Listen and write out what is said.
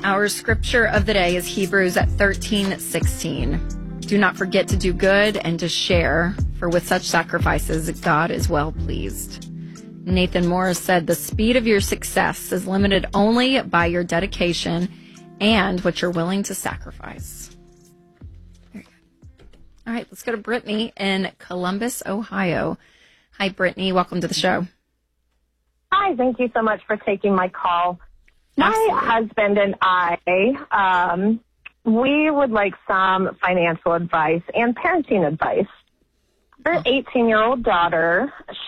Our scripture of the day is Hebrews 13:16. Do not forget to do good and to share, for with such sacrifices, God is well pleased. Nathan Morris said, the speed of your success is limited only by your dedication and what you're willing to sacrifice. Very good. All right, let's go to Brittany in Columbus, Ohio. Hi, Brittany. Welcome to the show. Hi, thank you so much for taking my call. Absolutely. My husband and I, we would like some financial advice and parenting advice. Our 18-year-old daughter,